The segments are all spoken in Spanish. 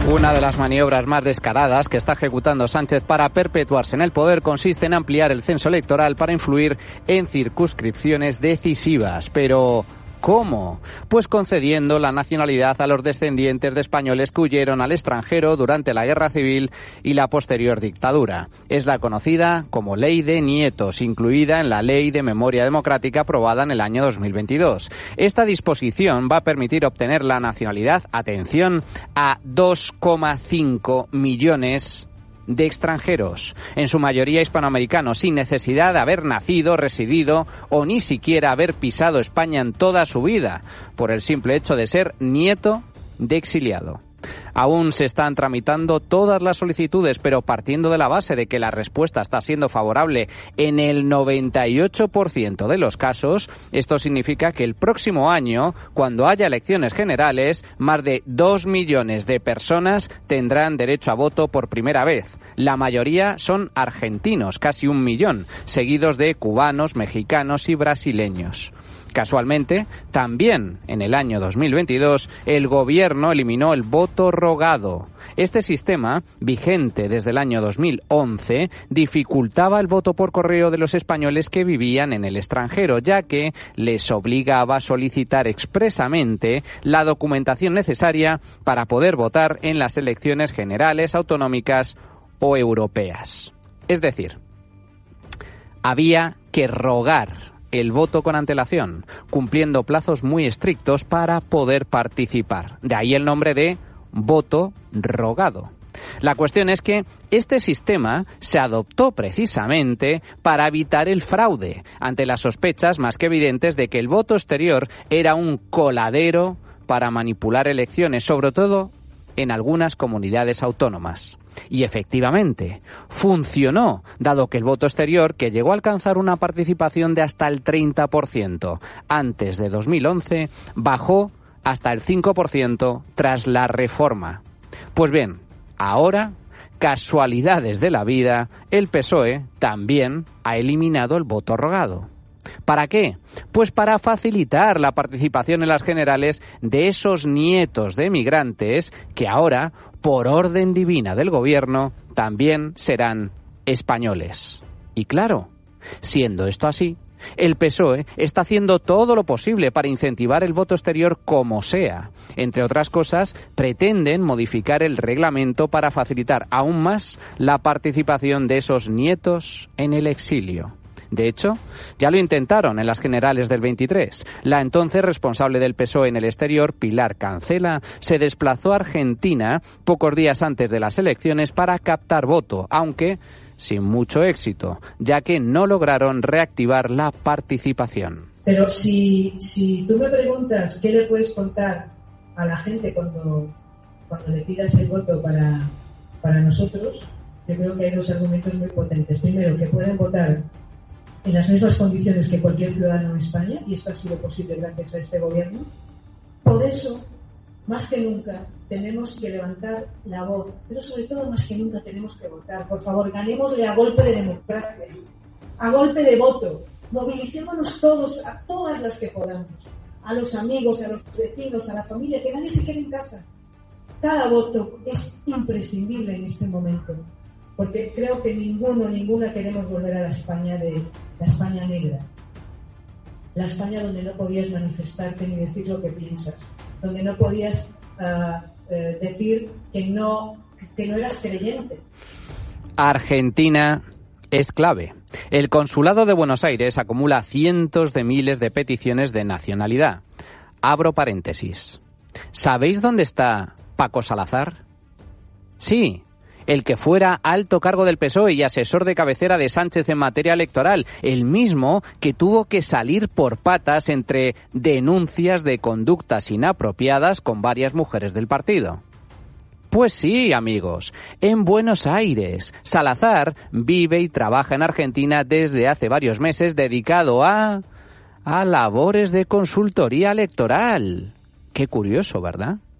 Una de las maniobras más descaradas que está ejecutando Sánchez para perpetuarse en el poder consiste en ampliar el censo electoral para influir en circunscripciones decisivas. Pero ¿cómo? Pues concediendo la nacionalidad a los descendientes de españoles que huyeron al extranjero durante la Guerra Civil y la posterior dictadura. Es la conocida como Ley de Nietos, incluida en la Ley de Memoria Democrática aprobada en el año 2022. Esta disposición va a permitir obtener la nacionalidad, atención, a 2,5 millones de extranjeros, en su mayoría hispanoamericanos, sin necesidad de haber nacido, residido o ni siquiera haber pisado España en toda su vida, por el simple hecho de ser nieto de exiliado. Aún se están tramitando todas las solicitudes, pero partiendo de la base de que la respuesta está siendo favorable en el 98% de los casos, esto significa que el próximo año, cuando haya elecciones generales, más de 2 millones de personas tendrán derecho a voto por primera vez. La mayoría son argentinos, casi 1 millón, seguidos de cubanos, mexicanos y brasileños. Casualmente, también en el año 2022, el gobierno eliminó el voto rogado. Este sistema, vigente desde el año 2011, dificultaba el voto por correo de los españoles que vivían en el extranjero, ya que les obligaba a solicitar expresamente la documentación necesaria para poder votar en las elecciones generales, autonómicas o europeas. Es decir, había que rogar el voto con antelación, cumpliendo plazos muy estrictos para poder participar. De ahí el nombre de voto rogado. La cuestión es que este sistema se adoptó precisamente para evitar el fraude, ante las sospechas más que evidentes de que el voto exterior era un coladero para manipular elecciones, sobre todo en algunas comunidades autónomas. Y efectivamente, funcionó, dado que el voto exterior, que llegó a alcanzar una participación de hasta el 30% antes de 2011, bajó hasta el 5% tras la reforma. Pues bien, ahora, casualidades de la vida, el PSOE también ha eliminado el voto rogado. ¿Para qué? Pues para facilitar la participación en las generales de esos nietos de emigrantes que ahora, por orden divina del gobierno, también serán españoles. Y claro, siendo esto así, el PSOE está haciendo todo lo posible para incentivar el voto exterior como sea. Entre otras cosas, pretenden modificar el reglamento para facilitar aún más la participación de esos nietos en el exilio. De hecho, ya lo intentaron en las generales del 23. La entonces responsable del PSOE en el exterior, Pilar Cancela, se desplazó a Argentina pocos días antes de las elecciones para captar voto, aunque sin mucho éxito, ya que no lograron reactivar la participación. Pero si tú me preguntas qué le puedes contar a la gente cuando le pidas el voto para nosotros, yo creo que hay dos argumentos muy potentes. Primero, que pueden votar en las mismas condiciones que cualquier ciudadano en España, y esto ha sido posible gracias a este gobierno. Por eso, más que nunca, tenemos que levantar la voz, pero sobre todo más que nunca tenemos que votar. Por favor, ganémosle a golpe de democracia, a golpe de voto. Movilicémonos todos, a todas las que podamos, a los amigos, a los vecinos, a la familia, que nadie se quede en casa. Cada voto es imprescindible en este momento, porque creo que ninguna queremos volver a la España la España negra, la España donde no podías manifestarte ni decir lo que piensas, donde no podías decir que no eras creyente. Argentina es clave. El Consulado de Buenos Aires acumula cientos de miles de peticiones de nacionalidad. Abro paréntesis. ¿Sabéis dónde está Paco Salazar? Sí, el que fuera alto cargo del PSOE y asesor de cabecera de Sánchez en materia electoral, el mismo que tuvo que salir por patas entre denuncias de conductas inapropiadas con varias mujeres del partido. Pues sí, amigos, en Buenos Aires. Salazar vive y trabaja en Argentina desde hace varios meses, dedicado a labores de consultoría electoral. Qué curioso, ¿verdad?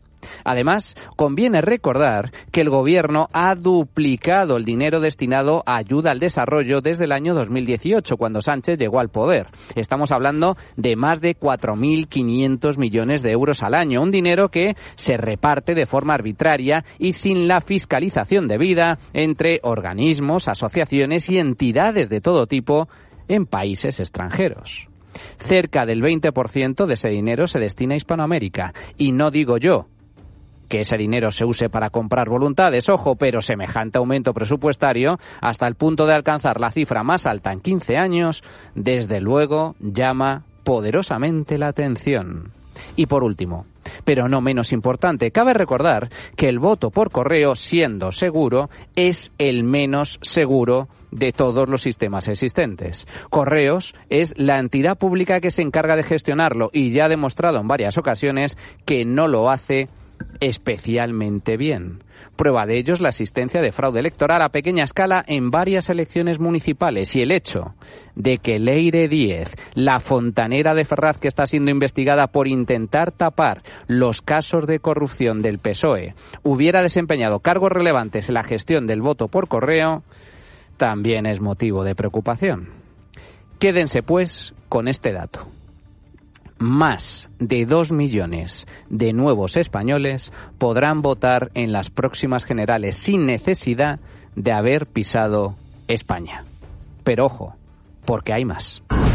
Además, conviene recordar que el Gobierno ha duplicado el dinero destinado a ayuda al desarrollo desde el año 2018, cuando Sánchez llegó al poder. Estamos hablando de más de 4.500 millones de euros al año, un dinero que se reparte de forma arbitraria y sin la fiscalización debida entre organismos, asociaciones y entidades de todo tipo en países extranjeros. Cerca del 20% de ese dinero se destina a Hispanoamérica. Y no digo yo que ese dinero se use para comprar voluntades, ojo, pero semejante aumento presupuestario, hasta el punto de alcanzar la cifra más alta en 15 años, desde luego llama poderosamente la atención. Y por último, pero no menos importante, cabe recordar que el voto por correo, siendo seguro, es el menos seguro de todos los sistemas existentes. Correos es la entidad pública que se encarga de gestionarlo y ya ha demostrado en varias ocasiones que no lo hace especialmente bien. Prueba de ello es la existencia de fraude electoral a pequeña escala en varias elecciones municipales y el hecho de que Leire Díez, la fontanera de Ferraz que está siendo investigada por intentar tapar los casos de corrupción del PSOE, hubiera desempeñado cargos relevantes en la gestión del voto por correo, también es motivo de preocupación. Quédense, pues, con este dato. Más de 2 millones de nuevos españoles podrán votar en las próximas generales sin necesidad de haber pisado España. Pero ojo, porque hay más.